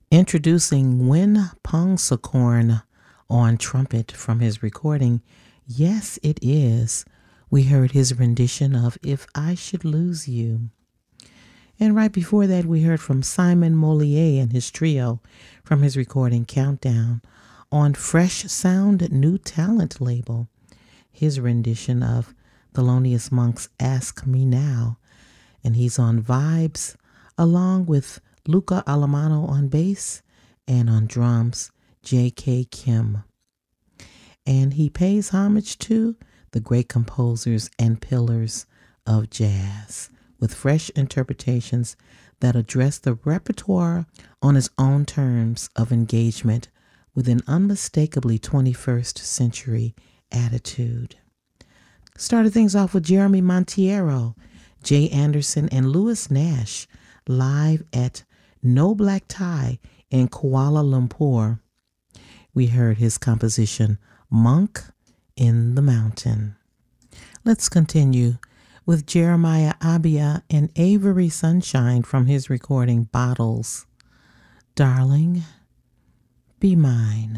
Introducing Win Pongsakorn on trumpet from his recording, Yes It Is. We heard his rendition of If I Should Lose You. And right before that, we heard from Simon Molier and his trio from his recording Countdown on Fresh Sound New Talent label, his rendition of Thelonious Monk's Ask Me Now. And he's on vibes along with Luca Alamano on bass and on drums, J.K. Kim. And he pays homage to the great composers and pillars of jazz with fresh interpretations that address the repertoire on his own terms of engagement with an unmistakably 21st century attitude. Started things off with Jeremy Monteiro, Jay Anderson, and Louis Nash live at No Black Tie in Kuala Lumpur. We heard his composition, Monk in the Mountain. Let's continue with Jeremiah Abia and Avery Sunshine from his recording Bottles. Darling, Be Mine.